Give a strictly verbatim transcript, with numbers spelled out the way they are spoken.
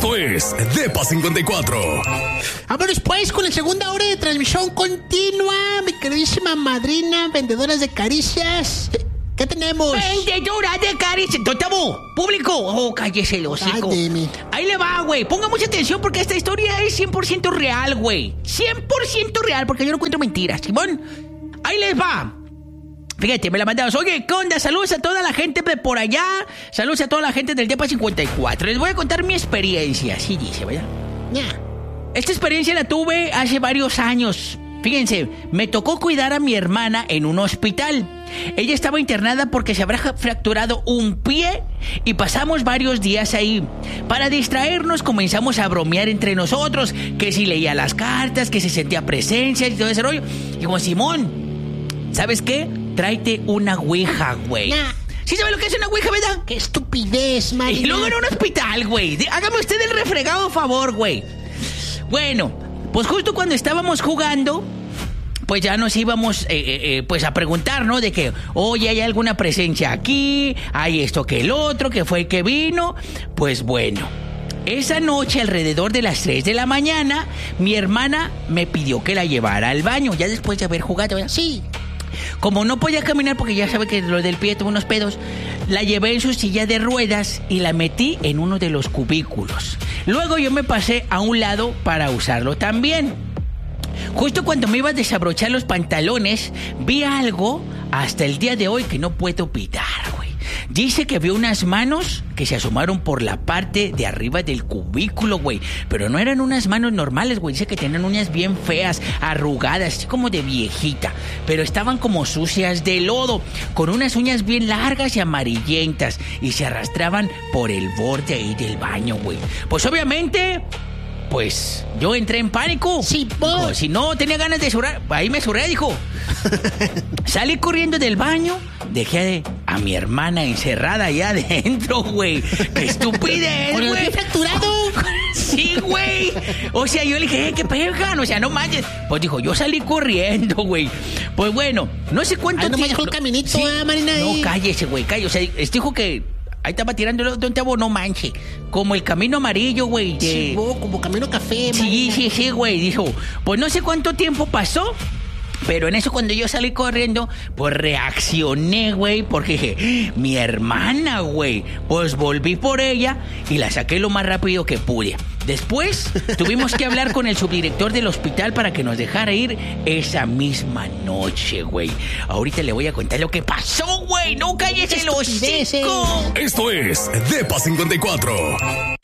Esto es Depa cincuenta y cuatro. Vámonos pues con la segunda hora de transmisión continua, mi queridísima madrina, vendedoras de caricias. ¿Qué tenemos? Vendedora de caricias. ¿Tabú? ¿Público? Oh, cállese el hocico. Ay, dime. Ahí le va, güey. Ponga mucha atención porque esta historia es cien por ciento real, güey. cien por ciento real, porque yo no cuento mentiras, Simón. Ahí les va. Fíjate, me la mandamos. Oye, ¿qué onda? Saludos a toda la gente de por allá. Saludos a toda la gente del Depa cincuenta y cuatro. Les voy a contar mi experiencia. Así dice, ¿verdad? Ya. Esta experiencia la tuve hace varios años. Fíjense, me tocó cuidar a mi hermana en un hospital. Ella estaba internada porque se habrá fracturado un pie y pasamos varios días ahí. Para distraernos comenzamos a bromear entre nosotros, que si leía las cartas, que se sentía presencia y todo ese rollo. Y como, Simón, ¿sabes qué? Tráete una ouija, güey. Nah. ¿Sí sabe lo que es una ouija, verdad? ¡Qué estupidez, Marina! Y luego en un hospital, güey. Hágame usted el refregado favor, güey. Bueno, pues justo cuando estábamos jugando, pues ya nos íbamos eh, eh, eh, pues a preguntar, ¿no? De que, oye, ¿hay alguna presencia aquí? ¿Hay esto que el otro? ¿Que fue el que vino? Pues bueno, esa noche alrededor de las tres de la mañana, mi hermana me pidió que la llevara al baño, ya después de haber jugado, ¿verdad? Sí. Como no podía caminar porque ya sabe que lo del pie tuvo unos pedos, la llevé en su silla de ruedas y la metí en uno de los cubículos. Luego yo me pasé a un lado para usarlo también. Justo cuando me iba a desabrochar los pantalones, vi algo hasta el día de hoy que no puedo olvidar, güey. Dice que vio unas manos que se asomaron por la parte de arriba del cubículo, güey. Pero no eran unas manos normales, güey. Dice que tenían uñas bien feas, arrugadas, así como de viejita. Pero estaban como sucias de lodo, con unas uñas bien largas y amarillentas. Y se arrastraban por el borde ahí del baño, güey. Pues obviamente... Pues yo entré en pánico. Sí, po. Si no tenía ganas de surrar, ahí me surré, dijo. Salí corriendo del baño, dejé a mi hermana encerrada allá adentro, güey. ¡Qué estupidez, ¿Con el güey! pie fracturado? Sí, güey. O sea, yo le dije, eh, qué pegan, o sea, no manches. Pues dijo, yo salí corriendo, güey. Pues bueno, no sé cuánto Ahí nomás tiempo. dejó el caminito, Sí. ah, Marina, No, ahí. cállese, güey, cállese. O sea, este dijo que ahí estaba tirando Don Tabo, no manche. Como el camino amarillo, güey. De... Sí, bo, como camino café, Sí, Marina. sí, sí, güey. Dijo, pues no sé cuánto tiempo pasó, pero en eso cuando yo salí corriendo, pues reaccioné, güey, porque dije, mi hermana, güey. Pues volví por ella y la saqué lo más rápido que pude. Después tuvimos que hablar con el subdirector del hospital para que nos dejara ir esa misma noche, güey. Ahorita le voy a contar lo que pasó, güey. No cállese el hocico. Esto es Depa cincuenta y cuatro.